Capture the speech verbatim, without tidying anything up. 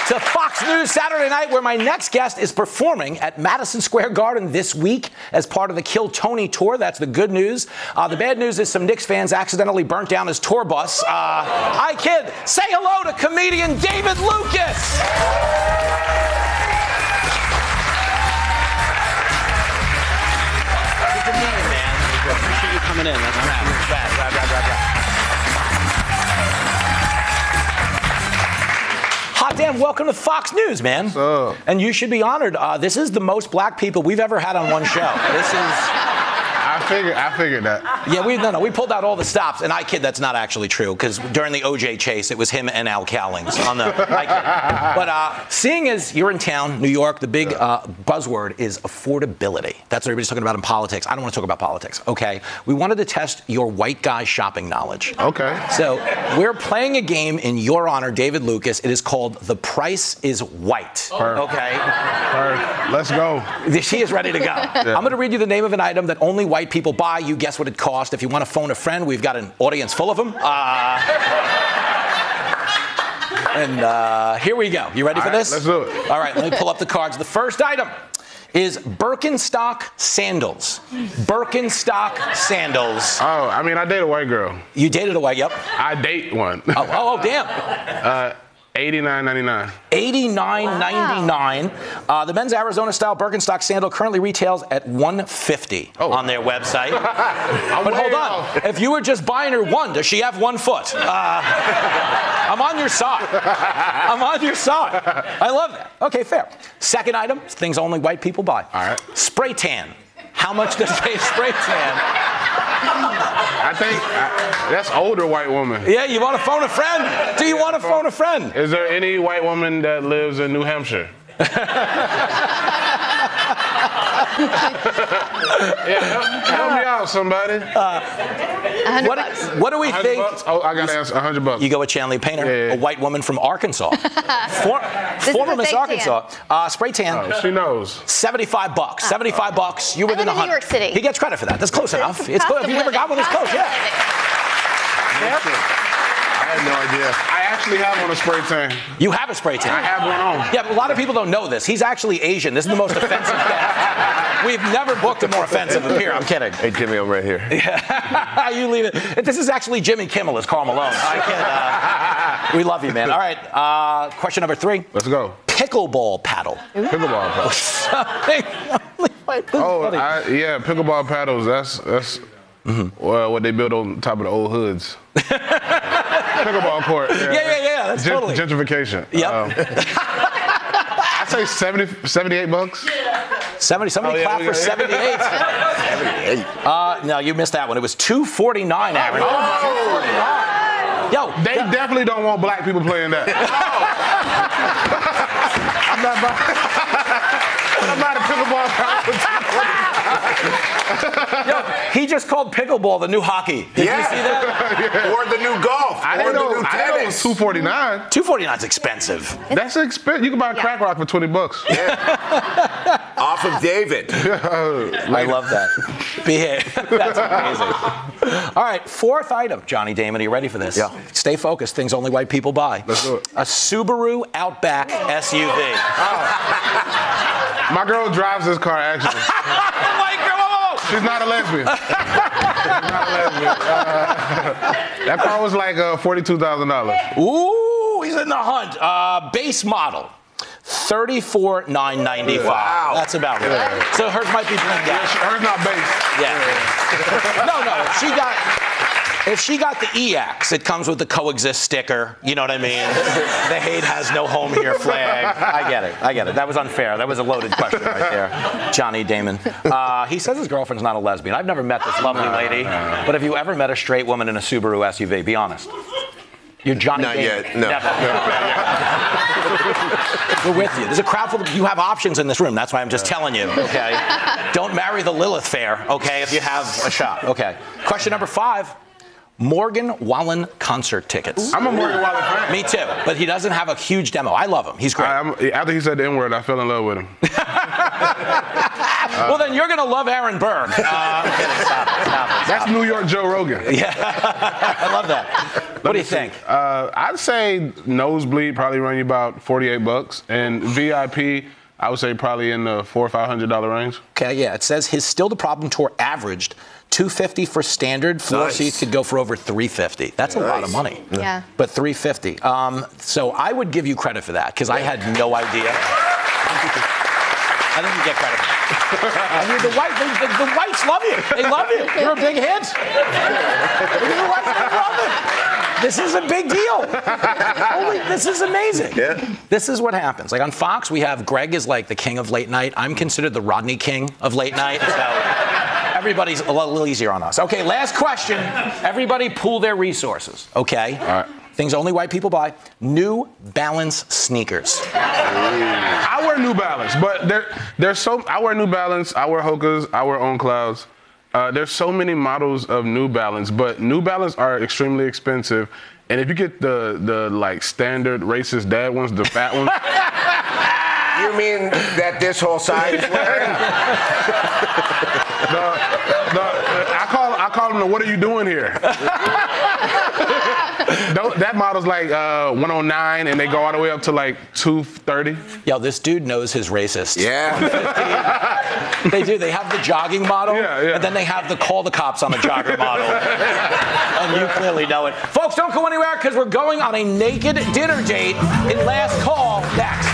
to Fox News Saturday Night, where my next guest is performing at Madison Square Garden this week as part of the Kill Tony tour. That's the good news. Uh, the bad news is some Knicks fans accidentally burnt down his tour bus. Uh, hi, kid. Say hello to comedian David Lucas. Good to meet you, man. Appreciate you coming in. That's rad. Rad, rad, rad, rad, rad. Hot damn, welcome to Fox News, man. What's up? And you should be honored. Uh, this is the most black people we've ever had on one show. This is... I figured, I figured that. Yeah, we no, no, we pulled out all the stops, and I kid, that's not actually true, because during the O J chase, it was him and Al Cowlings on the. I kid. But uh, seeing as you're in town, New York, the big uh, buzzword is affordability. That's what everybody's talking about in politics. I don't want to talk about politics. Okay, we wanted to test your white guy shopping knowledge. Okay. So we're playing a game in your honor, David Lucas. It is called The Price is White. Perfect. Okay. Perfect. Let's go. She is ready to go. Yeah. I'm going to read you the name of an item that only white people buy. You guess what it cost. If you want to phone a friend, we've got an audience full of them. Uh, and uh, here we go. You ready All for right, this? let's do it. All right, let me pull up the cards. The first item is Birkenstock sandals. Birkenstock sandals. Oh, I mean, I date a white girl. You dated a white, yep. I date one. Oh, oh, oh damn. uh, eighty-nine ninety-nine. eighty-nine ninety-nine. Uh, the men's Arizona-style Birkenstock sandal currently retails at one hundred fifty dollars oh. on their website. But hold on. Off. If you were just buying her one, does she have one foot? Uh, I'm on your side. I'm on your side. I love that. Okay, fair. Second item, things only white people buy. All right. Spray tan. How much does a spray tan? I think I, that's older white woman. Yeah, you want to phone a friend? Do you want to phone a friend? Is there any white woman that lives in New Hampshire? Yeah, help, help me out, somebody. Uh, what, bucks. what do we think? Bucks? Oh, I gotta answer one hundred bucks. You go with Chanley Painter, yeah, yeah. a white woman from Arkansas. For, former Miss Arkansas. Uh, spray tan. Oh, she knows. seventy-five bucks. Oh. seventy-five bucks. You within I live in New York City. He gets credit for that. That's close enough. It's close. If you never got one, it's close. Yeah. Yeah. I had no idea. I actually have on a spray tan. You have a spray tan? I have one on. Yeah, but a lot of people don't know this. He's actually Asian. This is the most offensive guest. We've never booked a more offensive appear. I'm kidding. Hey, Jimmy, I'm right here. Yeah. You leave it. This is actually Jimmy Kimmel as Karl Malone. I kid. Uh, we love you, man. All right. Uh, question number three. Let's go. Pickleball paddle. Pickleball paddle. oh, I, yeah, pickleball paddles. That's that's mm-hmm. well, what they built on top of the old hoods. Pickleball court. Yeah, yeah, yeah. yeah that's Gen- totally. Gentrification. Yep. Um, I'd say seventy, seventy-eight bucks. seventy. Somebody oh, yeah, clap for seventy-eight. seventy-eight. Uh, no, you missed that one. It was two forty-nine, Aaron. Oh. two forty-nine. Yo, they th- definitely don't want black people playing that. I'm not buying. I'm not a pickleball Yo, he just called pickleball the new hockey. Did yeah. you see that? Yeah. Or the new golf. I or didn't the know, new I didn't know it was two forty-nine. two forty-nine is expensive. That's expensive. You can buy a crack rock for twenty bucks. Yeah. Off of David. I love that. Behave. That's amazing. All right, fourth item. Johnny Damon, are you ready for this? Yeah. Stay focused. Things only white people buy. Let's do it. A Subaru Outback S U V. Oh. My girl drives this car, actually. White girl, whoa, whoa, whoa. She's not a lesbian. She's not a lesbian. Uh, that car was like uh, forty-two thousand dollars. Ooh, he's in the hunt. Uh, base model. thirty-four thousand nine hundred ninety-five dollars. Wow. That's about right. Yeah. So hers might be blinged out. Yeah, hers not base. Yeah. yeah. No, no. If she got, if she got the E X, it comes with the coexist sticker. You know what I mean? The hate has no home here flag. I get it. I get it. That was unfair. That was a loaded question right there. Johnny Damon. Uh, he says his girlfriend's not a lesbian. I've never met this lovely lady. But have you ever met a straight woman in a Subaru S U V? Be honest. You're Johnny Not Damon. yet. No. Never. no. We're with you. There's a crowd full of, you have options in this room. That's why I'm just telling you, okay? Don't marry the Lilith Fair, okay, if you have a shot. Okay. Question number five. Morgan Wallen concert tickets. I'm a Morgan Wallen fan. Me too, but he doesn't have a huge demo. I love him. He's great. I, I'm, after he said the N-word, I fell in love with him. uh, well, then you're going to love Aaron Burr. Uh, I'm kidding. Stop it. Stop it. Stop That's it. New York Joe Rogan. Yeah. I love that. What do you think? Uh, I'd say nosebleed probably run you about forty-eight bucks, and V I P I would say probably in the four or five hundred dollar range. Okay, yeah. It says his Still the Problem tour averaged two fifty for standard. Floor Nice. seats could go for over three fifty. That's a lot of Nice. money. Yeah. But three fifty. Um, so I would give you credit for that because I had no idea. I think you get credit for that. I mean, the, white, the, the, the whites love you. They love you. You're a big hit. The whites love it. This is a big deal. Holy, this is amazing. Yeah. This is what happens. Like on Fox, we have Greg is like the king of late night. I'm considered the Rodney King of late night. So everybody's a little easier on us. Okay, last question. Everybody pool their resources. Okay. All right. Things only white people buy. New Balance sneakers. I wear New Balance, but there, there's so I wear New Balance, I wear Hokas, I wear On Clouds. Uh, there's so many models of New Balance, but New Balance are extremely expensive. And if you get the the like standard racist dad ones, the fat ones. You mean that this whole side is wearing? the, the, I call I call them the "What are you doing here?" Tho- that model's like uh, one oh nine, and they go all the way up to like two thirty. Yo, this dude knows his racist. Yeah. They do. They have the jogging model, Yeah, yeah. and then they have the call the cops on the jogger model. And you clearly know it. Folks, don't go anywhere because we're going on a naked dinner date in Last Call next.